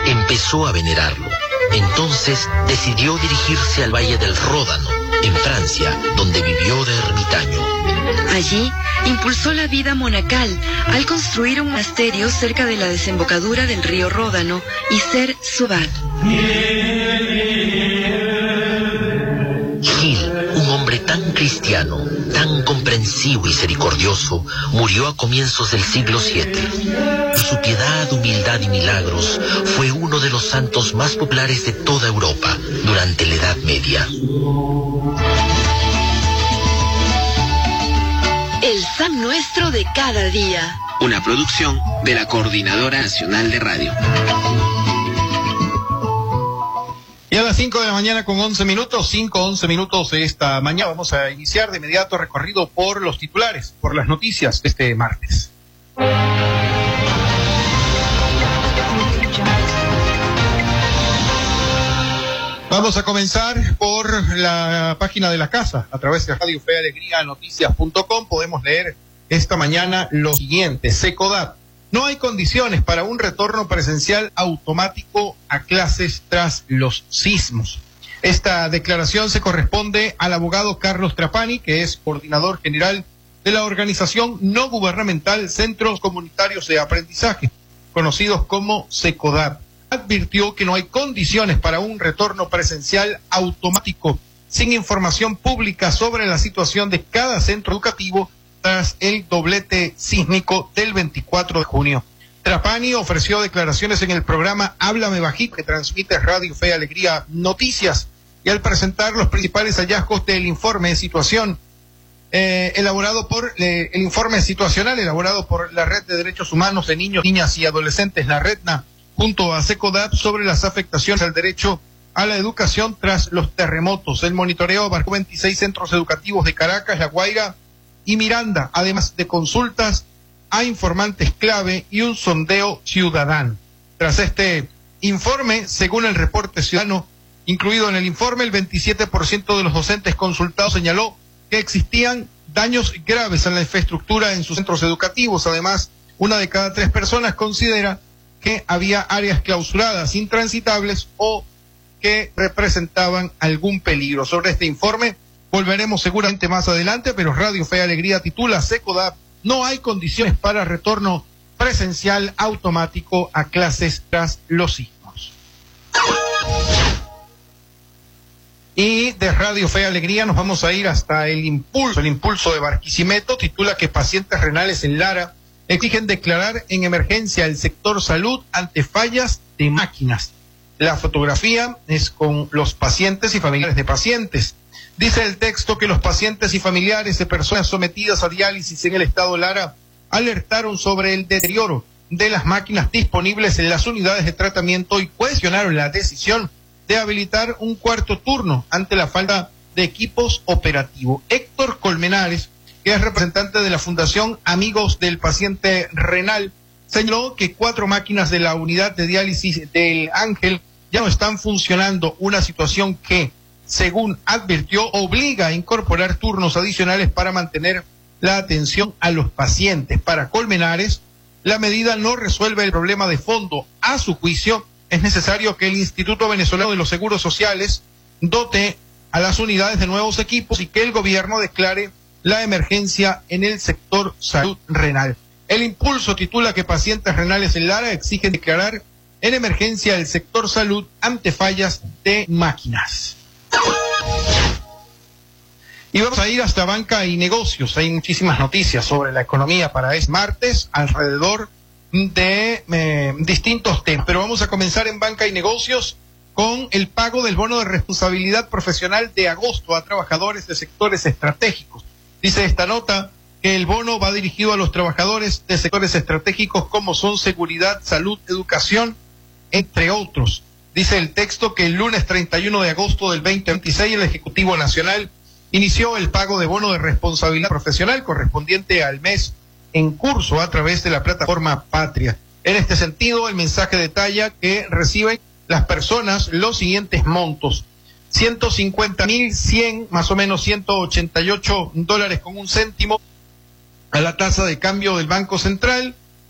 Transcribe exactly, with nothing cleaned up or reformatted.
empezó a venerarlo. Entonces decidió dirigirse al Valle del Ródano, en Francia, donde vivió de ermitaño. Allí impulsó la vida monacal al construir un monasterio cerca de la desembocadura del río Ródano y ser su abad. Gil, un hombre tan cristiano, tan comprensivo y misericordioso, murió a comienzos del siglo siete. Por su piedad, humildad y milagros, fue uno de los santos más populares de toda Europa durante la Edad Media. El San Nuestro de cada día. Una producción de la Coordinadora Nacional de Radio. Y a las cinco de la mañana con once minutos, cinco, once minutos de esta mañana, vamos a iniciar de inmediato recorrido por los titulares, por las noticias de este martes. Vamos a comenzar por la página de la casa. A través de Radio Fe Alegría Noticias punto com podemos leer esta mañana lo siguiente. Secodap: no hay condiciones para un retorno presencial automático a clases tras los sismos. Esta declaración se corresponde al abogado Carlos Trapani, que es coordinador general de la organización no gubernamental Centros Comunitarios de Aprendizaje, conocidos como Secodap. Advirtió que no hay condiciones para un retorno presencial automático sin información pública sobre la situación de cada centro educativo tras el doblete sísmico del veinticuatro de junio. Trapani ofreció declaraciones en el programa Háblame Bajito, que transmite Radio Fe Alegría Noticias, y al presentar los principales hallazgos del informe de situación eh, elaborado por eh, el informe situacional elaborado por la Red de Derechos Humanos de Niños, Niñas y Adolescentes, la REDNA, junto a Secodap, sobre las afectaciones al derecho a la educación tras los terremotos. El monitoreo abarcó veintiséis centros educativos de Caracas, La Guaira y Miranda, además de consultas a informantes clave y un sondeo ciudadano. Tras este informe, según el reporte ciudadano incluido en el informe, el veintisiete por ciento de los docentes consultados señaló que existían daños graves en la infraestructura en sus centros educativos. Además, una de cada tres personas considera que había áreas clausuradas, intransitables o que representaban algún peligro. Sobre este informe volveremos seguramente más adelante, pero Radio Fe Alegría titula: Secodap: no hay condiciones para retorno presencial automático a clases tras los sismos. Y de Radio Fe Alegría nos vamos a ir hasta el impulso. El impulso de Barquisimeto titula que pacientes renales en Lara exigen declarar en emergencia el sector salud ante fallas de máquinas. La fotografía es con los pacientes y familiares de pacientes. Dice el texto que los pacientes y familiares de personas sometidas a diálisis en el estado Lara alertaron sobre el deterioro de las máquinas disponibles en las unidades de tratamiento y cuestionaron la decisión de habilitar un cuarto turno ante la falta de equipos operativos. Héctor Colmenares, que es representante de la Fundación Amigos del Paciente Renal, señaló que cuatro máquinas de la unidad de diálisis del Ángel ya no están funcionando, una situación que, según advirtió, obliga a incorporar turnos adicionales para mantener la atención a los pacientes. Para Colmenares, la medida no resuelve el problema de fondo. A su juicio, es necesario que el Instituto Venezolano de los Seguros Sociales dote a las unidades de nuevos equipos y que el gobierno declare la emergencia en el sector salud renal. El impulso titula que pacientes renales en Lara exigen declarar en emergencia el sector salud ante fallas de máquinas. Y vamos a ir hasta banca y negocios. Hay muchísimas noticias sobre la economía para este martes alrededor de eh, distintos temas, pero vamos a comenzar en banca y negocios con el pago del bono de responsabilidad profesional de agosto a trabajadores de sectores estratégicos. Dice esta nota que el bono va dirigido a los trabajadores de sectores estratégicos como son seguridad, salud, educación, entre otros. Dice el texto que el lunes treinta y uno de agosto del veinte veintiséis el Ejecutivo Nacional inició el pago de bono de responsabilidad profesional correspondiente al mes en curso a través de la plataforma Patria. En este sentido, el mensaje detalla que reciben las personas los siguientes montos: ciento cincuenta mil cien, más o menos ciento ochenta y ocho dólares con un céntimo a la tasa de cambio del Banco Central,